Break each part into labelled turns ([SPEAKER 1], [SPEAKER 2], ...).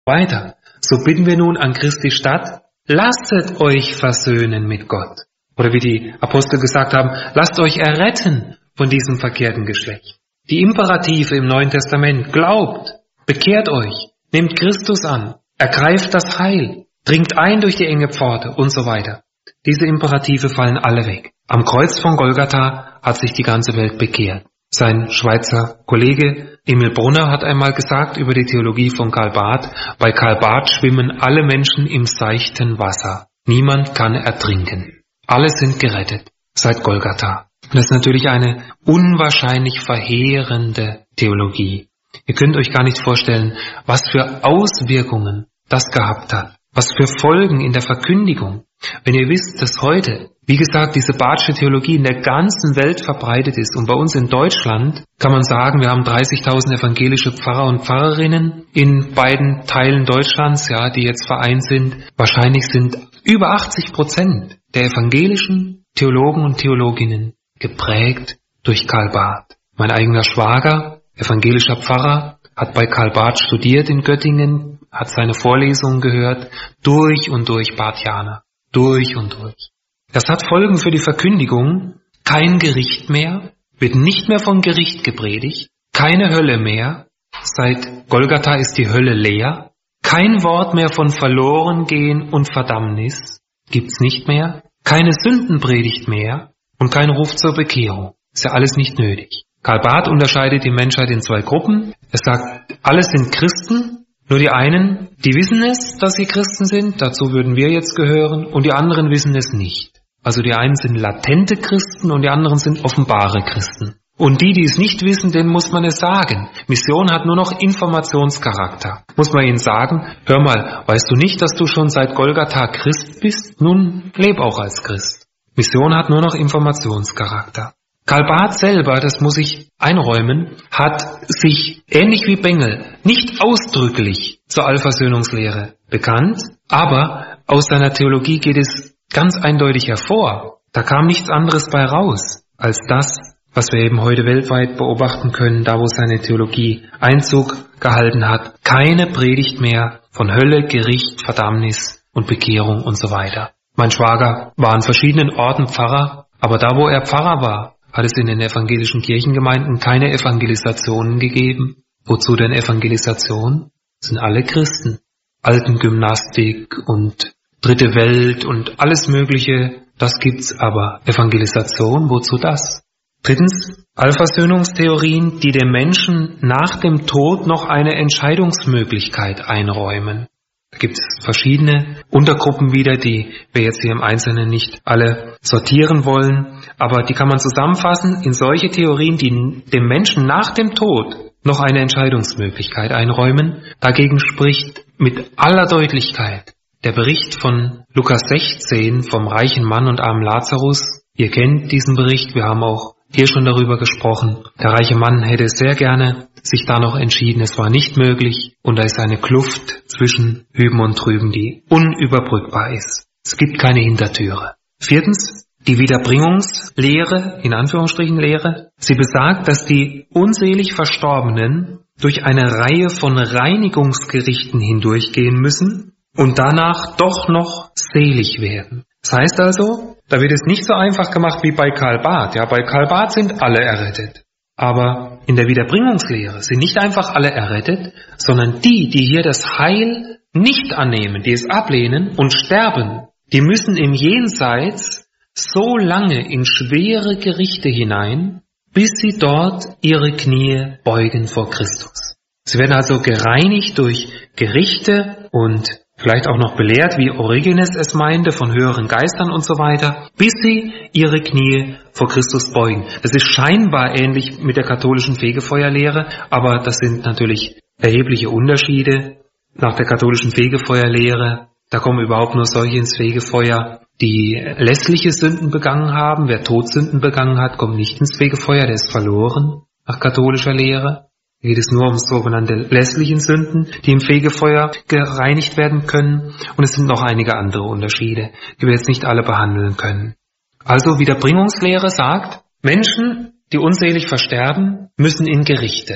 [SPEAKER 1] Weiter. So bitten wir nun an Christi statt, lasset euch versöhnen mit Gott. Oder wie die Apostel gesagt haben, lasst euch erretten von diesem verkehrten Geschlecht. Die Imperative im Neuen Testament, glaubt, bekehrt euch, nehmt Christus an, ergreift das Heil, dringt ein durch die enge Pforte und so weiter. Diese Imperative fallen alle weg. Am Kreuz von Golgatha hat sich die ganze Welt bekehrt. Sein Schweizer Kollege Emil Brunner hat einmal gesagt über die Theologie von Karl Barth, bei Karl Barth schwimmen alle Menschen im seichten Wasser. Niemand kann ertrinken. Alle sind gerettet seit Golgatha. Und das ist natürlich eine unwahrscheinlich verheerende Theologie. Ihr könnt euch gar nicht vorstellen, was für Auswirkungen das gehabt hat. Was für Folgen in der Verkündigung. Wenn ihr wisst, dass heute, wie gesagt, diese Barthsche Theologie in der ganzen Welt verbreitet ist. Und bei uns in Deutschland kann man sagen, wir haben 30.000 evangelische Pfarrer und Pfarrerinnen in beiden Teilen Deutschlands, ja, die jetzt vereint sind. Wahrscheinlich sind über 80% der evangelischen Theologen und Theologinnen geprägt durch Karl Barth. Mein eigener Schwager, evangelischer Pfarrer, hat bei Karl Barth studiert in Göttingen, hat seine Vorlesungen gehört, durch und durch Barthianer, durch und durch. Das hat Folgen für die Verkündigung, kein Gericht mehr, wird nicht mehr von Gericht gepredigt, keine Hölle mehr, seit Golgatha ist die Hölle leer, kein Wort mehr von Verlorengehen und Verdammnis, gibt's nicht mehr, keine Sündenpredigt mehr und kein Ruf zur Bekehrung, ist ja alles nicht nötig. Karl Barth unterscheidet die Menschheit in zwei Gruppen, er sagt, alle sind Christen, nur die einen, die wissen es, dass sie Christen sind, dazu würden wir jetzt gehören, und die anderen wissen es nicht. Also die einen sind latente Christen und die anderen sind offenbare Christen. Und die es nicht wissen, denen muss man es sagen. Mission hat nur noch Informationscharakter. Muss man ihnen sagen, hör mal, weißt du nicht, dass du schon seit Golgatha Christ bist? Nun, leb auch als Christ. Mission hat nur noch Informationscharakter. Karl Barth selber, das muss ich einräumen, hat sich, ähnlich wie Bengel, nicht ausdrücklich zur Allversöhnungslehre bekannt, aber aus seiner Theologie geht es ganz eindeutig hervor. Da kam nichts anderes bei raus, als das, was wir eben heute weltweit beobachten können, da wo seine Theologie Einzug gehalten hat. Keine Predigt mehr von Hölle, Gericht, Verdammnis und Bekehrung und so weiter. Mein Schwager war an verschiedenen Orten Pfarrer, aber da wo er Pfarrer war, hat es in den evangelischen Kirchengemeinden keine Evangelisationen gegeben. Wozu denn Evangelisation? Das sind alle Christen. Altengymnastik und Dritte Welt und alles Mögliche, das gibt's, aber Evangelisation, wozu das? Drittens, Allversöhnungstheorien, die dem Menschen nach dem Tod noch eine Entscheidungsmöglichkeit einräumen. Da gibt es verschiedene Untergruppen wieder, die wir jetzt hier im Einzelnen nicht alle sortieren wollen, aber die kann man zusammenfassen in solche Theorien, die dem Menschen nach dem Tod noch eine Entscheidungsmöglichkeit einräumen. Dagegen spricht mit aller Deutlichkeit der Bericht von Lukas 16 vom reichen Mann und armen Lazarus. Ihr kennt diesen Bericht, wir haben auch hier schon darüber gesprochen. Der reiche Mann hätte sehr gerne sich da noch entschieden, es war nicht möglich und da ist eine Kluft zwischen Hüben und Drüben, die unüberbrückbar ist. Es gibt keine Hintertüre. Viertens, die Wiederbringungslehre, in Anführungsstrichen Lehre, sie besagt, dass die unselig Verstorbenen durch eine Reihe von Reinigungsgerichten hindurchgehen müssen und danach doch noch selig werden. Das heißt also, da wird es nicht so einfach gemacht wie bei Karl Barth. Ja, bei Karl Barth sind alle errettet. Aber in der Wiederbringungslehre sind nicht einfach alle errettet, sondern die hier das Heil nicht annehmen, die es ablehnen und sterben, die müssen im Jenseits so lange in schwere Gerichte hinein, bis sie dort ihre Knie beugen vor Christus. Sie werden also gereinigt durch Gerichte und vielleicht auch noch belehrt, wie Origenes es meinte, von höheren Geistern und so weiter, bis sie ihre Knie vor Christus beugen. Das ist scheinbar ähnlich mit der katholischen Fegefeuerlehre, aber das sind natürlich erhebliche Unterschiede. Nach der katholischen Fegefeuerlehre, da kommen überhaupt nur solche ins Fegefeuer, die lässliche Sünden begangen haben. Wer Todsünden begangen hat, kommt nicht ins Fegefeuer, der ist verloren nach katholischer Lehre. Da geht es nur um sogenannte lässlichen Sünden, die im Fegefeuer gereinigt werden können. Und es sind noch einige andere Unterschiede, die wir jetzt nicht alle behandeln können. Also Wiederbringungslehre sagt, Menschen, die unselig versterben, müssen in Gerichte.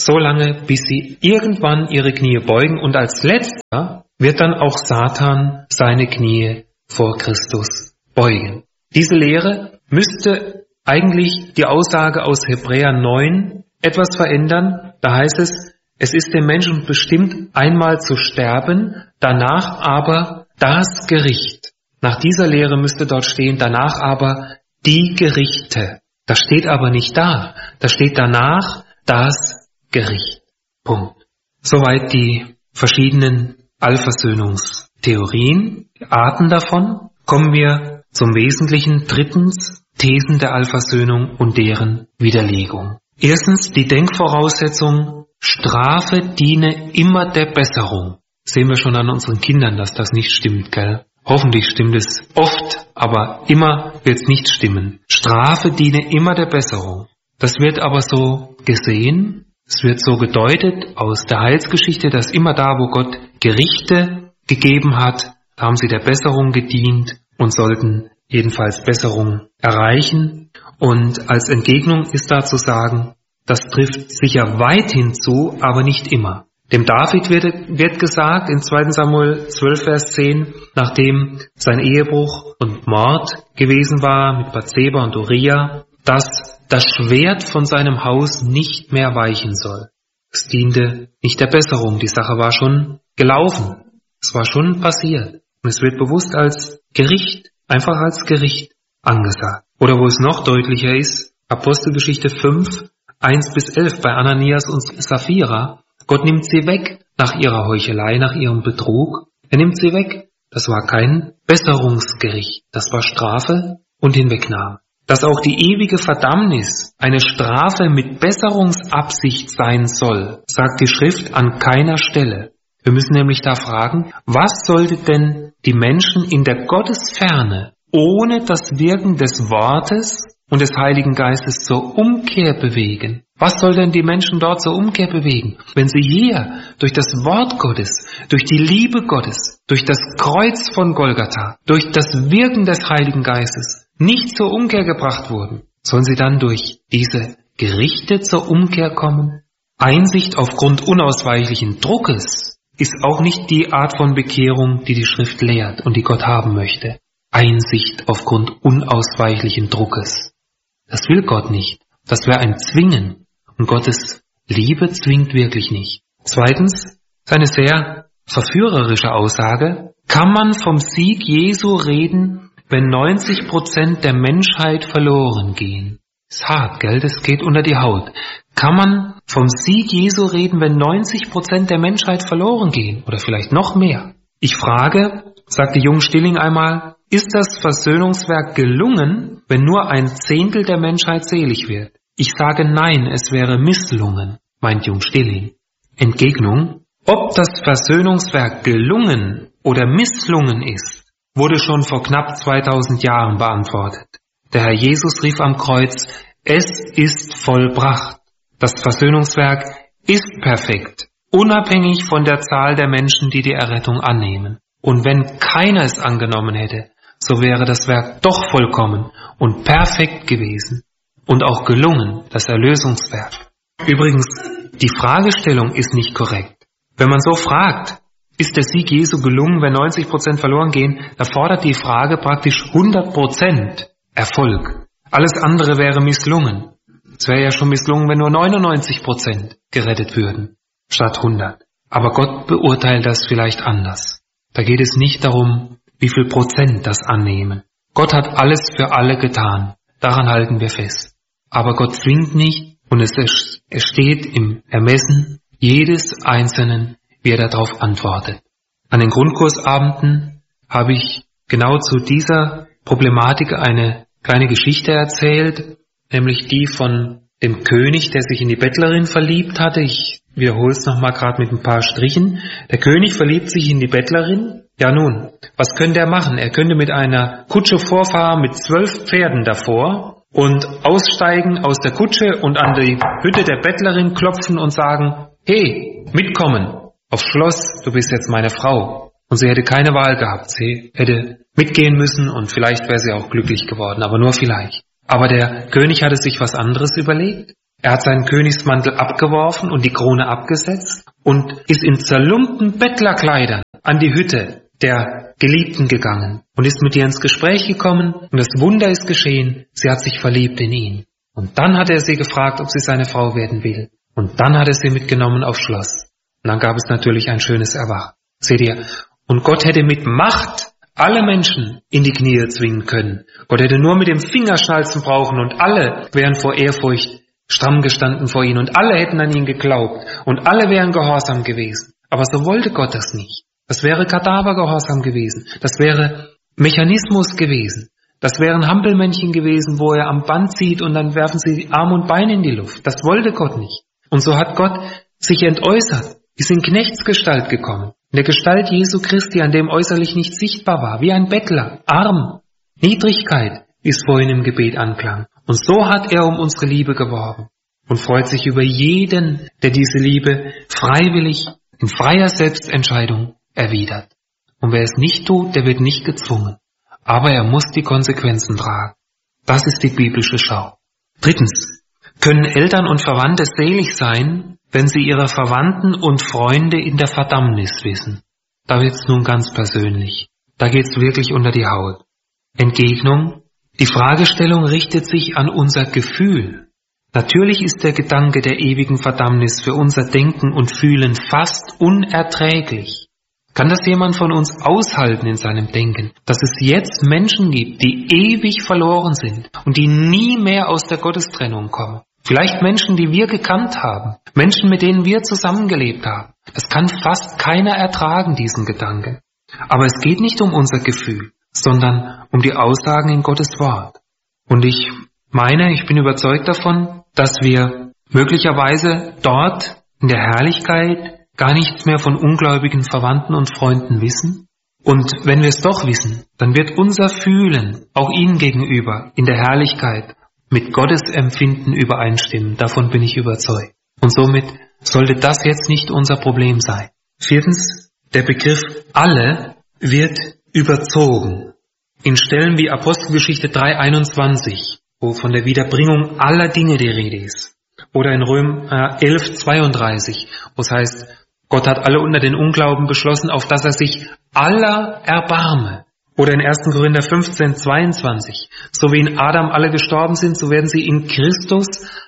[SPEAKER 1] so lange, bis sie irgendwann ihre Knie beugen, und als letzter wird dann auch Satan seine Knie vor Christus beugen. Diese Lehre müsste eigentlich die Aussage aus Hebräer 9 etwas verändern. Da heißt es, es ist dem Menschen bestimmt, einmal zu sterben, danach aber das Gericht. Nach dieser Lehre müsste dort stehen, danach aber die Gerichte. Das steht aber nicht da. Da steht danach das Gericht. Punkt. Soweit die verschiedenen Allversöhnungstheorien, Arten davon. Kommen wir zum Wesentlichen. Drittens, Thesen der Allversöhnung und deren Widerlegung. Erstens, die Denkvoraussetzung, Strafe diene immer der Besserung. Sehen wir schon an unseren Kindern, dass das nicht stimmt, gell? Hoffentlich stimmt es oft, aber immer wird es nicht stimmen. Strafe diene immer der Besserung. Das wird aber so gesehen, es wird so gedeutet aus der Heilsgeschichte, dass immer da, wo Gott Gerichte gegeben hat, da haben sie der Besserung gedient und sollten jedenfalls Besserung erreichen. Und als Entgegnung ist da zu sagen, das trifft sicher weithin zu, aber nicht immer. Dem David wird gesagt in 2. Samuel 12, Vers 10, nachdem sein Ehebruch und Mord gewesen war mit Bathseba und Uriah, dass das Schwert von seinem Haus nicht mehr weichen soll. Es diente nicht der Besserung, die Sache war schon gelaufen, es war schon passiert. Und es wird bewusst als Gericht, einfach als Gericht angesagt. Oder wo es noch deutlicher ist, Apostelgeschichte 5, 1-11 bei Ananias und Sapphira. Gott nimmt sie weg nach ihrer Heuchelei, nach ihrem Betrug. Er nimmt sie weg. Das war kein Besserungsgericht. Das war Strafe und Hinwegnahme. Dass auch die ewige Verdammnis eine Strafe mit Besserungsabsicht sein soll, sagt die Schrift an keiner Stelle. Wir müssen nämlich da fragen, was sollte denn die Menschen in der Gottesferne ohne das Wirken des Wortes und des Heiligen Geistes zur Umkehr bewegen? Was soll denn die Menschen dort zur Umkehr bewegen, wenn sie hier durch das Wort Gottes, durch die Liebe Gottes, durch das Kreuz von Golgatha, durch das Wirken des Heiligen Geistes nicht zur Umkehr gebracht wurden? Sollen sie dann durch diese Gerichte zur Umkehr kommen? Einsicht aufgrund unausweichlichen Druckes ist auch nicht die Art von Bekehrung, die die Schrift lehrt und die Gott haben möchte. Einsicht aufgrund unausweichlichen Druckes. Das will Gott nicht. Das wäre ein Zwingen. Und Gottes Liebe zwingt wirklich nicht. Zweitens, seine sehr verführerische Aussage, kann man vom Sieg Jesu reden, wenn 90% der Menschheit verloren gehen? Ist hart, gell? Das geht unter die Haut. Kann man vom Sieg Jesu reden, wenn 90% der Menschheit verloren gehen? Oder vielleicht noch mehr? Ich frage, sagte Jung Stilling einmal, ist das Versöhnungswerk gelungen, wenn nur 1/10 der Menschheit selig wird? Ich sage nein, es wäre misslungen, meint Jung Stilling. Entgegnung, ob das Versöhnungswerk gelungen oder misslungen ist, wurde schon vor knapp 2000 Jahren beantwortet. Der Herr Jesus rief am Kreuz, es ist vollbracht. Das Versöhnungswerk ist perfekt, unabhängig von der Zahl der Menschen, die die Errettung annehmen. Und wenn keiner es angenommen hätte, so wäre das Werk doch vollkommen und perfekt gewesen. Und auch gelungen, das Erlösungswerk. Übrigens, die Fragestellung ist nicht korrekt. Wenn man so fragt, ist der Sieg Jesu gelungen, wenn 90% verloren gehen, da fordert die Frage praktisch 100% Erfolg. Alles andere wäre misslungen. Es wäre ja schon misslungen, wenn nur 99% gerettet würden, statt 100. Aber Gott beurteilt das vielleicht anders. Da geht es nicht darum, wie viel Prozent das annehmen. Gott hat alles für alle getan. Daran halten wir fest. Aber Gott zwingt nicht und es steht im Ermessen jedes Einzelnen, wie er darauf antwortet. An den Grundkursabenden habe ich genau zu dieser Problematik eine kleine Geschichte erzählt, nämlich die von dem König, der sich in die Bettlerin verliebt hatte. Ich wiederhole es nochmal gerade mit ein paar Strichen. Der König verliebt sich in die Bettlerin. Ja nun, was könnte er machen? Er könnte mit einer Kutsche vorfahren mit 12 Pferden davor und aussteigen aus der Kutsche und an die Hütte der Bettlerin klopfen und sagen, hey, mitkommen, aufs Schloss, du bist jetzt meine Frau. Und sie hätte keine Wahl gehabt, sie hätte mitgehen müssen und vielleicht wäre sie auch glücklich geworden, aber nur vielleicht. Aber der König hatte sich was anderes überlegt. Er hat seinen Königsmantel abgeworfen und die Krone abgesetzt und ist in zerlumpten Bettlerkleidern an die Hütte der Geliebten gegangen und ist mit ihr ins Gespräch gekommen und das Wunder ist geschehen, sie hat sich verliebt in ihn. Und dann hat er sie gefragt, ob sie seine Frau werden will. Und dann hat er sie mitgenommen aufs Schloss. Und dann gab es natürlich ein schönes Erwachen. Seht ihr? Und Gott hätte mit Macht alle Menschen in die Knie zwingen können. Gott hätte nur mit dem Fingerschnalzen brauchen und alle wären vor Ehrfurcht stramm gestanden vor ihm und alle hätten an ihn geglaubt und alle wären gehorsam gewesen. Aber so wollte Gott das nicht. Das wäre Kadavergehorsam gewesen. Das wäre Mechanismus gewesen. Das wären Hampelmännchen gewesen, wo er am Band zieht und dann werfen sie Arm und Bein in die Luft. Das wollte Gott nicht. Und so hat Gott sich entäußert, ist in Knechtsgestalt gekommen. In der Gestalt Jesu Christi, an dem äußerlich nicht sichtbar war, wie ein Bettler, arm. Niedrigkeit, wie es vorhin im Gebet anklang. Und so hat er um unsere Liebe geworben und freut sich über jeden, der diese Liebe freiwillig, in freier Selbstentscheidung erwidert. Und wer es nicht tut, der wird nicht gezwungen. Aber er muss die Konsequenzen tragen. Das ist die biblische Schau. Drittens, können Eltern und Verwandte selig sein, wenn sie ihre Verwandten und Freunde in der Verdammnis wissen? Da wird's nun ganz persönlich. Da geht's wirklich unter die Haut. Entgegnung: Die Fragestellung richtet sich an unser Gefühl. Natürlich ist der Gedanke der ewigen Verdammnis für unser Denken und Fühlen fast unerträglich. Kann das jemand von uns aushalten in seinem Denken, dass es jetzt Menschen gibt, die ewig verloren sind und die nie mehr aus der Gottestrennung kommen? Vielleicht Menschen, die wir gekannt haben, Menschen, mit denen wir zusammengelebt haben. Das kann fast keiner ertragen, diesen Gedanken. Aber es geht nicht um unser Gefühl, sondern um die Aussagen in Gottes Wort. Und ich bin überzeugt davon, dass wir möglicherweise dort in der Herrlichkeit gar nichts mehr von ungläubigen Verwandten und Freunden wissen. Und wenn wir es doch wissen, dann wird unser Fühlen auch ihnen gegenüber in der Herrlichkeit mit Gottes Empfinden übereinstimmen. Davon bin ich überzeugt. Und somit sollte das jetzt nicht unser Problem sein. Viertens, der Begriff alle wird überzogen. In Stellen wie Apostelgeschichte 3,21, wo von der Wiederbringung aller Dinge die Rede ist. Oder in Römer 11,32, wo es heißt, Gott hat alle unter den Unglauben beschlossen, auf dass er sich aller erbarme. Oder in 1. Korinther 15,22, so wie in Adam alle gestorben sind, so werden sie in Christus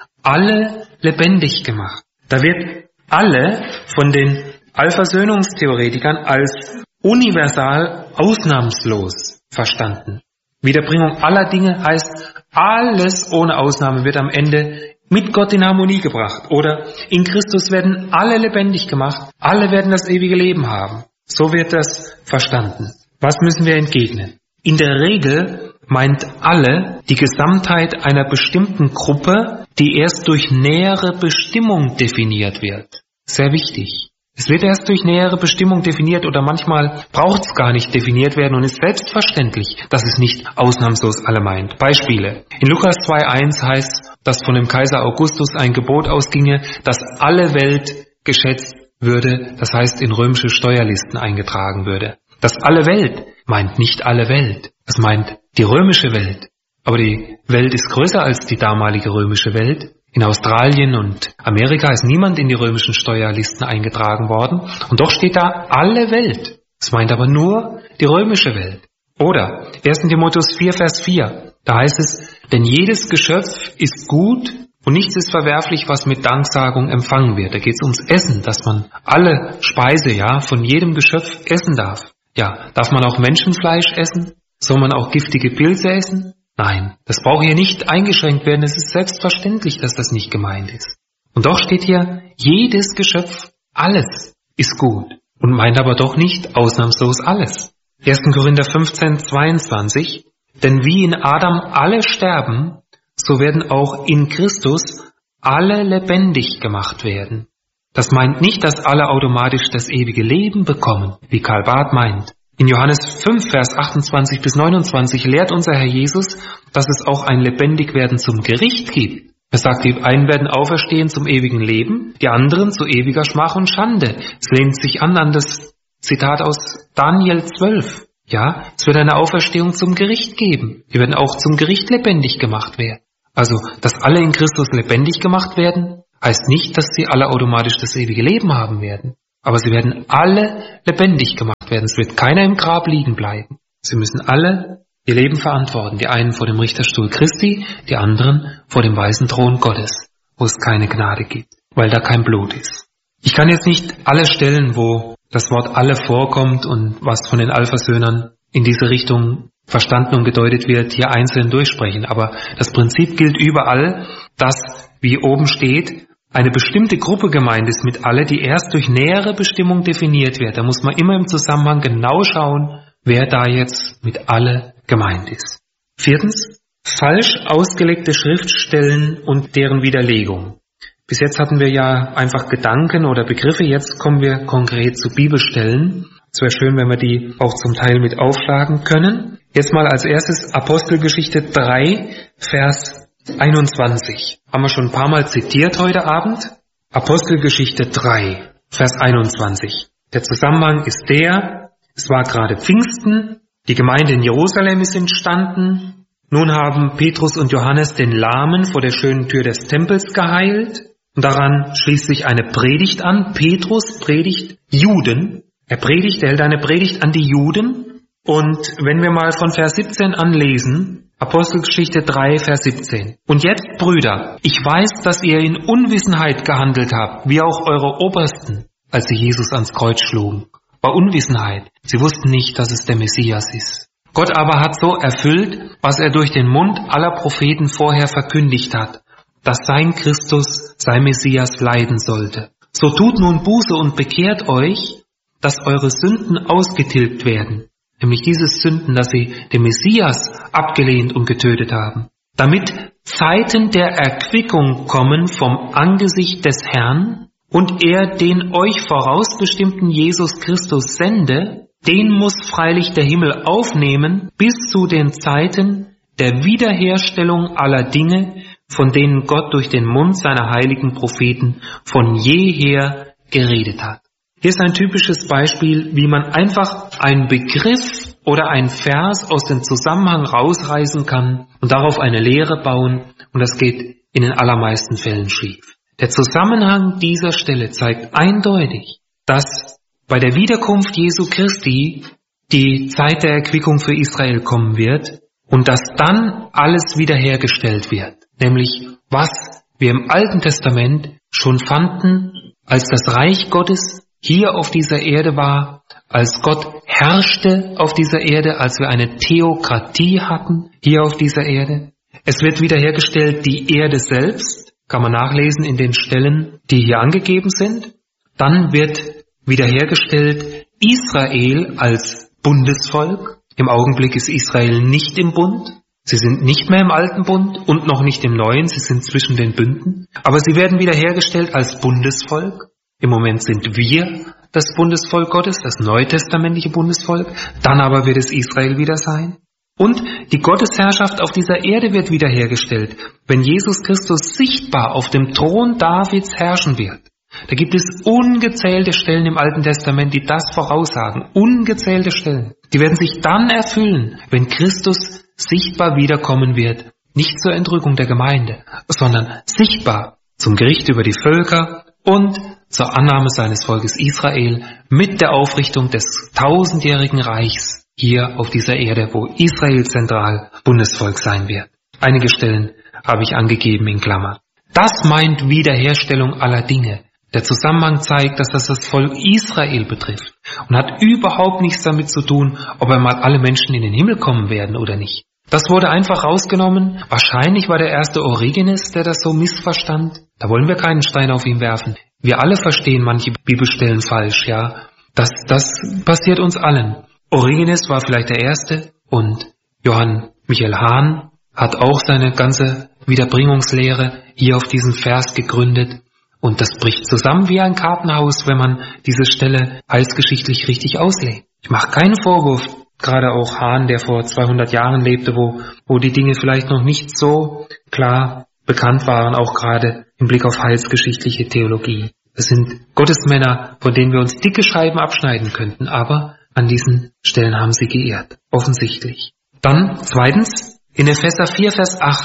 [SPEAKER 1] alle lebendig gemacht. Da wird alle von den Allversöhnungstheoretikern als universal ausnahmslos verstanden. Wiederbringung aller Dinge heißt, alles ohne Ausnahme wird am Ende mit Gott in Harmonie gebracht. Oder in Christus werden alle lebendig gemacht, alle werden das ewige Leben haben. So wird das verstanden. Was müssen wir entgegnen? In der Regel meint alle die Gesamtheit einer bestimmten Gruppe, die erst durch nähere Bestimmung definiert wird. Sehr wichtig. Es wird erst durch nähere Bestimmung definiert oder manchmal braucht es gar nicht definiert werden und ist selbstverständlich, dass es nicht ausnahmslos alle meint. Beispiele. In Lukas 2,1 heißt, dass von dem Kaiser Augustus ein Gebot ausginge, dass alle Welt geschätzt würde, das heißt in römische Steuerlisten eingetragen würde. Das alle Welt meint nicht alle Welt, das meint die römische Welt. Aber die Welt ist größer als die damalige römische Welt. In Australien und Amerika ist niemand in die römischen Steuerlisten eingetragen worden. Und doch steht da alle Welt. Das meint aber nur die römische Welt. Oder 1. Timotheus 4, Vers 4. Da heißt es, denn jedes Geschöpf ist gut und nichts ist verwerflich, was mit Danksagung empfangen wird. Da geht es ums Essen, dass man alle Speise von jedem Geschöpf essen darf. Ja, darf man auch Menschenfleisch essen? Soll man auch giftige Pilze essen? Nein, das braucht hier nicht eingeschränkt werden. Es ist selbstverständlich, dass das nicht gemeint ist. Und doch steht hier, jedes Geschöpf, alles ist gut. Und meint aber doch nicht ausnahmslos alles. 1. Korinther 15, 22. Denn wie in Adam alle sterben, so werden auch in Christus alle lebendig gemacht werden. Das meint nicht, dass alle automatisch das ewige Leben bekommen, wie Karl Barth meint. In Johannes 5, Vers 28 bis 29 lehrt unser Herr Jesus, dass es auch ein Lebendigwerden zum Gericht gibt. Er sagt, die einen werden auferstehen zum ewigen Leben, die anderen zu ewiger Schmach und Schande. Es lehnt sich an das Zitat aus Daniel 12. Ja, es wird eine Auferstehung zum Gericht geben. Wir werden auch zum Gericht lebendig gemacht werden. Also, dass alle in Christus lebendig gemacht werden, heißt nicht, dass sie alle automatisch das ewige Leben haben werden. Aber sie werden alle lebendig gemacht werden. Es wird keiner im Grab liegen bleiben. Sie müssen alle ihr Leben verantworten. Die einen vor dem Richterstuhl Christi, die anderen vor dem weißen Thron Gottes, wo es keine Gnade gibt, weil da kein Blut ist. Ich kann jetzt nicht alle Stellen, wo das Wort alle vorkommt und was von den Alphasöhnern in diese Richtung verstanden und gedeutet wird, hier einzeln durchsprechen. Aber das Prinzip gilt überall, dass, wie oben steht, eine bestimmte Gruppe gemeint ist mit alle, die erst durch nähere Bestimmung definiert wird. Da muss man immer im Zusammenhang genau schauen, wer da jetzt mit alle gemeint ist. 4. Falsch ausgelegte Schriftstellen und deren Widerlegung. Bis jetzt hatten wir ja einfach Gedanken oder Begriffe, jetzt kommen wir konkret zu Bibelstellen. Es wäre schön, wenn wir die auch zum Teil mit aufschlagen können. Jetzt mal als erstes Apostelgeschichte 3, Vers 21. Haben wir schon ein paar Mal zitiert heute Abend. Apostelgeschichte 3, Vers 21. Der Zusammenhang ist es war gerade Pfingsten, die Gemeinde in Jerusalem ist entstanden. Nun haben Petrus und Johannes den Lahmen vor der schönen Tür des Tempels geheilt. Und daran schließt sich eine Predigt an. Petrus predigt Juden. Er hält eine Predigt an die Juden. Und wenn wir mal von Vers 17 anlesen, Apostelgeschichte 3, Vers 17. Und jetzt, Brüder, ich weiß, dass ihr in Unwissenheit gehandelt habt, wie auch eure Obersten, als sie Jesus ans Kreuz schlugen. War Unwissenheit. Sie wussten nicht, dass es der Messias ist. Gott aber hat so erfüllt, was er durch den Mund aller Propheten vorher verkündigt hat, dass sein Christus, sein Messias leiden sollte. So tut nun Buße und bekehrt euch, dass eure Sünden ausgetilgt werden. Nämlich diese Sünden, dass sie den Messias abgelehnt und getötet haben. Damit Zeiten der Erquickung kommen vom Angesicht des Herrn und er den euch vorausbestimmten Jesus Christus sende, den muss freilich der Himmel aufnehmen bis zu den Zeiten der Wiederherstellung aller Dinge, von denen Gott durch den Mund seiner heiligen Propheten von jeher geredet hat. Hier ist ein typisches Beispiel, wie man einfach einen Begriff oder einen Vers aus dem Zusammenhang rausreißen kann und darauf eine Lehre bauen, und das geht in den allermeisten Fällen schief. Der Zusammenhang dieser Stelle zeigt eindeutig, dass bei der Wiederkunft Jesu Christi die Zeit der Erquickung für Israel kommen wird und dass dann alles wiederhergestellt wird. Nämlich, was wir im Alten Testament schon fanden, als das Reich Gottes hier auf dieser Erde war, als Gott herrschte auf dieser Erde, als wir eine Theokratie hatten hier auf dieser Erde. Es wird wiederhergestellt die Erde selbst, kann man nachlesen in den Stellen, die hier angegeben sind. Dann wird wiederhergestellt Israel als Bundesvolk. Im Augenblick ist Israel nicht im Bund. Sie sind nicht mehr im alten Bund und noch nicht im neuen. Sie sind zwischen den Bünden. Aber sie werden wiederhergestellt als Bundesvolk. Im Moment sind wir das Bundesvolk Gottes, das neutestamentliche Bundesvolk. Dann aber wird es Israel wieder sein. Und die Gottesherrschaft auf dieser Erde wird wiederhergestellt, wenn Jesus Christus sichtbar auf dem Thron Davids herrschen wird. Da gibt es ungezählte Stellen im Alten Testament, die das voraussagen. Ungezählte Stellen. Die werden sich dann erfüllen, wenn Christus sichtbar wiederkommen wird. Nicht zur Entrückung der Gemeinde, sondern sichtbar zum Gericht über die Völker und zur Annahme seines Volkes Israel mit der Aufrichtung des 1000-jährigen Reichs hier auf dieser Erde, wo Israel zentral Bundesvolk sein wird. Einige Stellen habe ich angegeben in Klammern. Das meint Wiederherstellung aller Dinge. Der Zusammenhang zeigt, dass das Volk Israel betrifft und hat überhaupt nichts damit zu tun, ob einmal alle Menschen in den Himmel kommen werden oder nicht. Das wurde einfach rausgenommen. Wahrscheinlich war der erste Origenes, der das so missverstand. Da wollen wir keinen Stein auf ihn werfen. Wir alle verstehen manche Bibelstellen falsch, ja. Das passiert uns allen. Origenes war vielleicht der Erste und Johann Michael Hahn hat auch seine ganze Wiederbringungslehre hier auf diesen Vers gegründet. Und das bricht zusammen wie ein Kartenhaus, wenn man diese Stelle heilsgeschichtlich richtig auslegt. Ich mache keinen Vorwurf, gerade auch Hahn, der vor 200 Jahren lebte, wo die Dinge vielleicht noch nicht so klar bekannt waren, auch gerade im Blick auf heilsgeschichtliche Theologie. Das sind Gottesmänner, von denen wir uns dicke Scheiben abschneiden könnten, aber an diesen Stellen haben sie geirrt, offensichtlich. Dann zweitens, in Epheser 4, Vers 8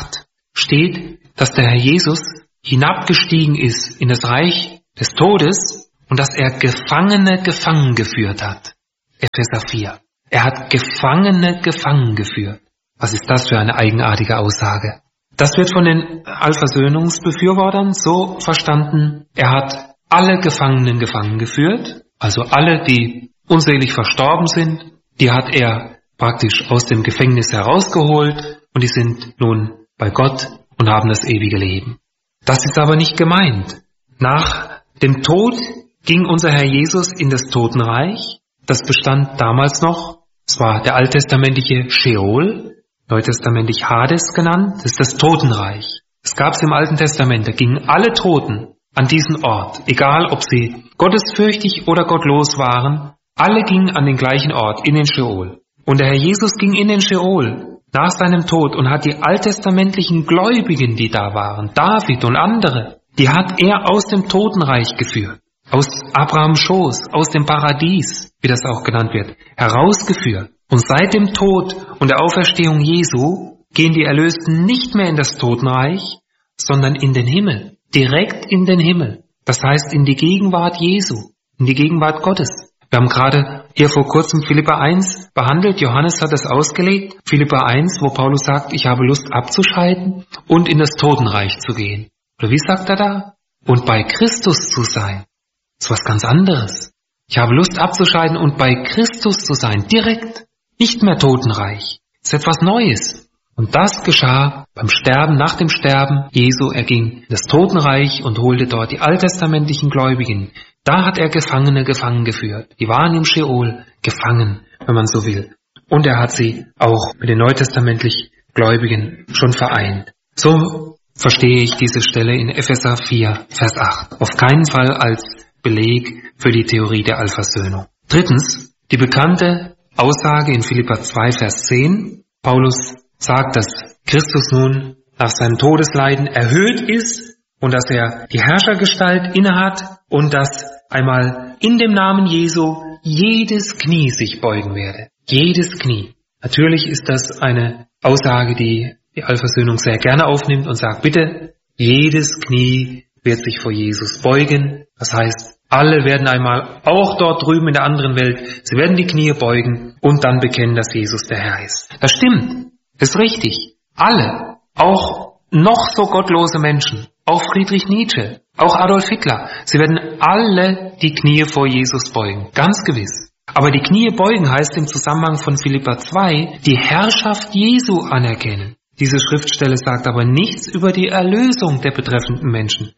[SPEAKER 1] steht, dass der Herr Jesus hinabgestiegen ist in das Reich des Todes und dass er Gefangene gefangen geführt hat. Epheser 4. Er hat Gefangene gefangen geführt. Was ist das für eine eigenartige Aussage? Das wird von den Allversöhnungsbefürwortern so verstanden, er hat alle Gefangenen gefangen geführt, also alle, die unselig verstorben sind, die hat er praktisch aus dem Gefängnis herausgeholt und die sind nun bei Gott und haben das ewige Leben. Das ist aber nicht gemeint. Nach dem Tod ging unser Herr Jesus in das Totenreich. Das bestand damals noch. Es war der alttestamentliche Sheol, neutestamentlich Hades genannt. Das ist das Totenreich. Es gab es im Alten Testament. Da gingen alle Toten an diesen Ort, egal ob sie gottesfürchtig oder gottlos waren. Alle gingen an den gleichen Ort, in den Sheol. Und der Herr Jesus ging in den Sheol nach seinem Tod und hat die alttestamentlichen Gläubigen, die da waren, David und andere, die hat er aus dem Totenreich geführt, aus Abrahams Schoß, aus dem Paradies, wie das auch genannt wird, herausgeführt. Und seit dem Tod und der Auferstehung Jesu gehen die Erlösten nicht mehr in das Totenreich, sondern in den Himmel, direkt in den Himmel. Das heißt in die Gegenwart Jesu, in die Gegenwart Gottes. Wir haben gerade hier vor kurzem Philipper 1 behandelt. Johannes hat es ausgelegt. Philipper 1, wo Paulus sagt, ich habe Lust abzuscheiden und in das Totenreich zu gehen. Oder wie sagt er da? Und bei Christus zu sein. Das ist was ganz anderes. Ich habe Lust abzuscheiden und bei Christus zu sein. Direkt. Nicht mehr Totenreich. Das ist etwas Neues. Und das geschah beim Sterben, nach dem Sterben Jesu. Er ging in das Totenreich und holte dort die alttestamentlichen Gläubigen. Da hat er Gefangene gefangen geführt. Die waren im Sheol gefangen, wenn man so will. Und er hat sie auch mit den neutestamentlich Gläubigen schon vereint. So verstehe ich diese Stelle in Epheser 4, Vers 8. Auf keinen Fall als Beleg für die Theorie der Allversöhnung. Drittens, die bekannte Aussage in Philipper 2, Vers 10. Paulus sagt, dass Christus nun nach seinem Todesleiden erhöht ist und dass er die Herrschergestalt innehat und dass einmal in dem Namen Jesu jedes Knie sich beugen werde. Jedes Knie. Natürlich ist das eine Aussage, die die Allversöhnung sehr gerne aufnimmt und sagt, bitte, jedes Knie wird sich vor Jesus beugen. Das heißt, alle werden einmal, auch dort drüben in der anderen Welt, sie werden die Knie beugen und dann bekennen, dass Jesus der Herr ist. Das stimmt, das ist richtig. Alle, auch noch so gottlose Menschen, auch Friedrich Nietzsche, auch Adolf Hitler, sie werden alle die Knie vor Jesus beugen, ganz gewiss. Aber die Knie beugen heißt im Zusammenhang von Philipper 2, die Herrschaft Jesu anerkennen. Diese Schriftstelle sagt aber nichts über die Erlösung der betreffenden Menschen.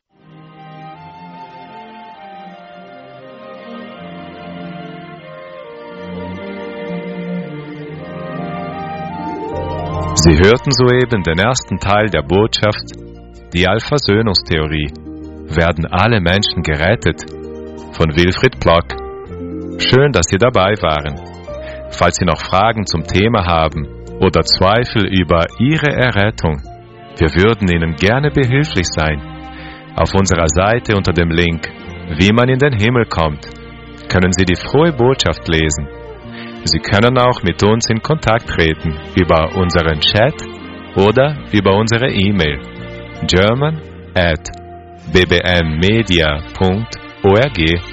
[SPEAKER 2] Sie hörten soeben den ersten Teil der Botschaft, die Allversöhnungstheorie. Werden alle Menschen gerettet? Von Wilfried Plock. Schön, dass Sie dabei waren. Falls Sie noch Fragen zum Thema haben oder Zweifel über Ihre Errettung, wir würden Ihnen gerne behilflich sein. Auf unserer Seite unter dem Link Wie man in den Himmel kommt, können Sie die frohe Botschaft lesen. Sie können auch mit uns in Kontakt treten über unseren Chat oder über unsere E-Mail german@bbmmedia.org.